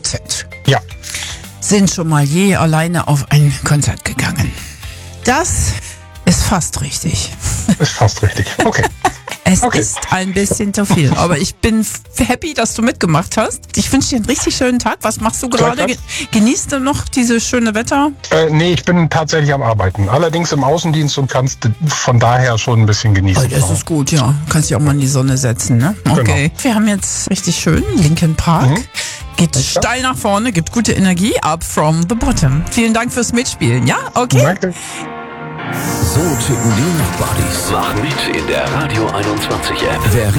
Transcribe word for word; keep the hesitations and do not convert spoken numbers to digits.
Prozent. Ja. Sind schon mal je alleine auf ein Konzert gegangen. Das ist fast richtig. Ist fast richtig. Okay. Es Okay. ist ein bisschen zu viel, aber ich bin f- happy, dass du mitgemacht hast. Ich wünsche dir einen richtig schönen Tag. Was machst du gerade? Ge- Genießt du noch dieses schöne Wetter? Äh, nee, ich bin tatsächlich am Arbeiten. Allerdings im Außendienst und kannst von daher schon ein bisschen genießen. Oh, das ist gut, ja. Kannst dich auch mal in die Sonne setzen, ne? Okay. Wir haben jetzt richtig schön Linkin Park. Mhm. Geht steil nach vorne, gibt gute Energie. Up from the bottom. Vielen Dank fürs Mitspielen. Ja, okay. Danke. So ticken die Nachbodies. Mach mit in der Radio einundzwanzig App. Wer